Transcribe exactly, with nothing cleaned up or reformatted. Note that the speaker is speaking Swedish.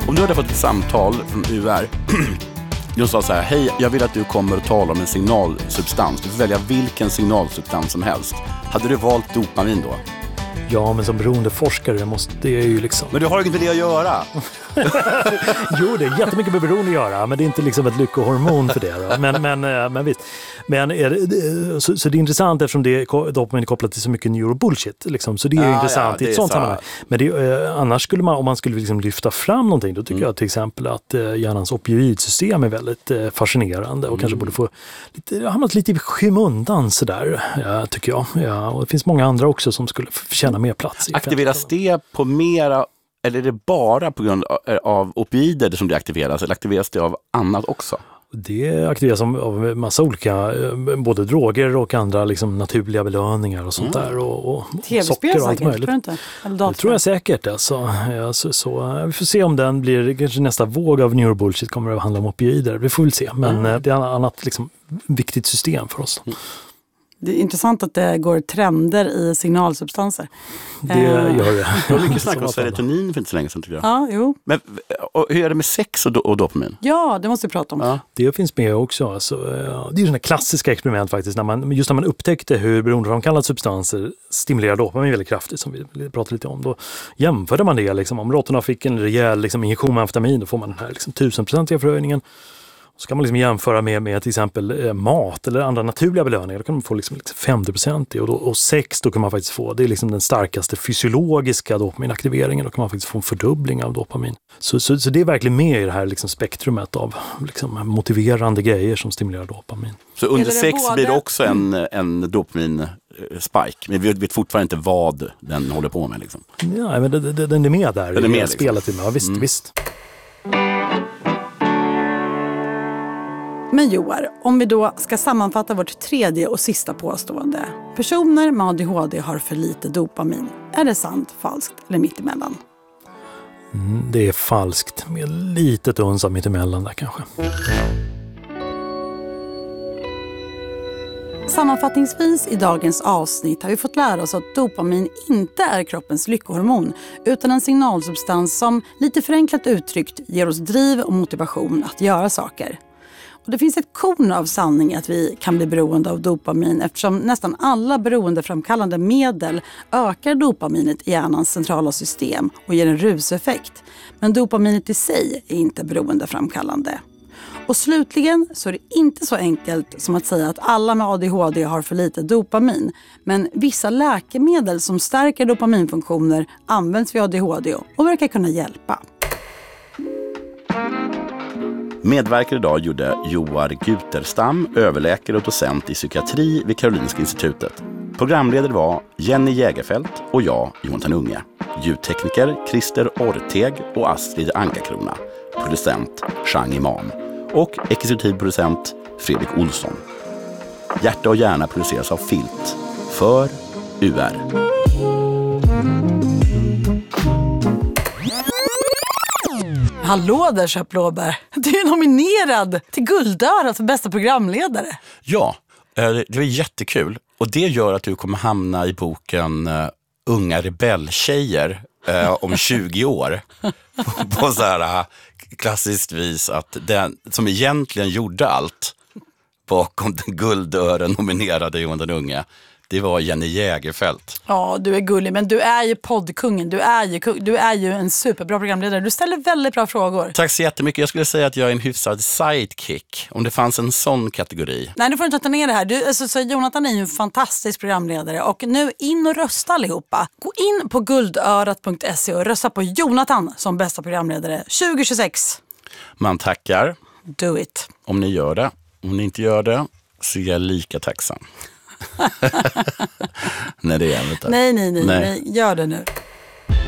Om du hade fått ett samtal från U R och sa så här: hej, jag vill att du kommer och talar om en signalsubstans. Du får välja vilken signalsubstans som helst. Hade du valt dopamin då? Ja, men som beroendeforskare måste det ju liksom... Men du har ju inte det att göra. Jo, det är jättemycket med beroende att göra, men det är inte liksom ett lyckohormon för det. Då. Men, men, men visst. Men är det, så, så det är intressant eftersom det är dopamin är kopplat till så mycket neurobullshit. Liksom. Så det är ja, intressant ja, i ett sånt sammanhang. Men det, eh, annars skulle man, om man skulle liksom lyfta fram någonting, då tycker mm. jag till exempel att eh, hjärnans opioidsystem är väldigt eh, fascinerande och mm. kanske borde få lite, hamnat lite i skymundan sådär, ja, tycker jag. Ja, och det finns många andra också som skulle förtjäna mer plats. Aktiveras det på mera, eller är det bara på grund av opioider som det aktiveras, eller aktiveras det av annat också? Det aktiveras av massa olika, både droger och andra liksom naturliga belöningar och sånt mm. där. Och, och socker och allt möjligt. Tror inte? Det tror jag säkert. Alltså. Ja, så, så, vi får se om den blir, kanske nästa våg av neurobullshit kommer att handla om opioider. Vi får väl se, men mm. det är ett annat liksom, viktigt system för oss. Mm. Det är intressant att det går trender i signalsubstanser. Det gör det. Det var mycket snack om serotonin för inte så länge sedan, tycker jag. Ja, jo. Men och hur är det med sex och, do- och dopamin? Ja, det måste vi prata om. Ja. Det finns med också. Alltså, det är sådana klassiska experiment faktiskt. När man, just när man upptäckte hur beroendeframkallade substanser stimulerar dopamin väldigt kraftigt, som vi pratade lite om. Då jämförde man det. Liksom, om råttorna fick en rejäl liksom, injektion med amfetamin, då får man den här liksom, tusenprocentiga förhöjningen. Så kan man liksom jämföra med, med till exempel eh, mat eller andra naturliga belöningar. Då kan man få liksom, liksom femtio procent i. Och, då, och sex då kan man faktiskt få, det är liksom den starkaste fysiologiska dopaminaktiveringen. Då kan man faktiskt få en fördubbling av dopamin. Så, så, så det är verkligen med i det här liksom spektrumet av liksom motiverande grejer som stimulerar dopamin. Så under sex både... blir det också en, en dopamin-spike. Men vi vet fortfarande inte vad den håller på med. Liksom. Ja, men det, det, den är med där. Den är med, liksom. Spelet till mig. Ja, visst, mm. visst. Men Joar, om vi då ska sammanfatta vårt tredje och sista påstående. Personer med A D H D har för lite dopamin. Är det sant, falskt eller mittemellan? Mm, det är falskt med litet uns av mittemellan där kanske. Sammanfattningsvis i dagens avsnitt har vi fått lära oss att dopamin inte är kroppens lyckohormon utan en signalsubstans som lite förenklat uttryckt ger oss driv och motivation att göra saker. Och det finns ett korn av sanning att vi kan bli beroende av dopamin eftersom nästan alla beroendeframkallande medel ökar dopaminet i hjärnans centrala system och ger en ruseffekt. Men dopaminet i sig är inte beroendeframkallande. Och slutligen så är det inte så enkelt som att säga att alla med A D H D har för lite dopamin. Men vissa läkemedel som stärker dopaminfunktioner används vid A D H D och verkar kunna hjälpa. Medverkar idag gjorde Joar Guterstam, överläkare och docent i psykiatri vid Karolinska institutet. Programledare var Jenny Jägerfelt och jag, Jonathan Unge. Ljudtekniker Christer Orteg och Astrid Ankakrona. Producent Chang Imam. Och exekutiv producent Fredrik Olsson. Hjärta och hjärna produceras av Filt för U R. Hallå där, Köpblåbär. Du är nominerad till Guldörat för bästa programledare. Ja, det var jättekul. Och det gör att du kommer hamna i boken uh, Unga rebelltjejer uh, om tjugo år. på, på så här uh, klassiskt vis att den som egentligen gjorde allt bakom den Guldören nominerade Jonathan Unge, det var Jenny Jägerfelt. Ja, du är gullig, men du är ju poddkungen. Du är ju, du är ju en superbra programledare. Du ställer väldigt bra frågor. Tack så jättemycket. Jag skulle säga att jag är en hyfsad sidekick. Om det fanns en sån kategori. Nej, du får inte ta ner det här. Du, alltså, så Jonathan är ju en fantastisk programledare. Och nu in och rösta allihopa. Gå in på guldörat punkt se och rösta på Jonathan som bästa programledare tjugo tjugosex. Man tackar. Do it. Om ni gör det. Om ni inte gör det så är jag lika tacksam. nej, det är jag inte. Nej, nej, nej, nej. Gör det nu.